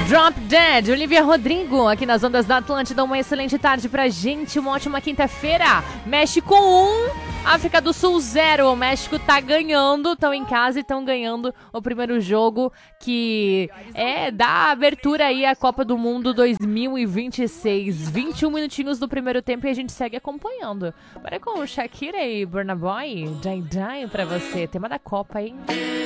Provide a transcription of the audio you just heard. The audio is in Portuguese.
Drop Dead, Olivia Rodrigo, aqui nas ondas da Atlântida. Uma excelente tarde pra gente, uma ótima quinta-feira. México 1, África do Sul 0. O México tá ganhando, estão em casa e estão ganhando o primeiro jogo, que dá abertura aí à Copa do Mundo 2026. 21 minutinhos do primeiro tempo e a gente segue acompanhando. Bora com Shakira e Burna Boy, Dai Dai pra você. Tema da Copa, hein?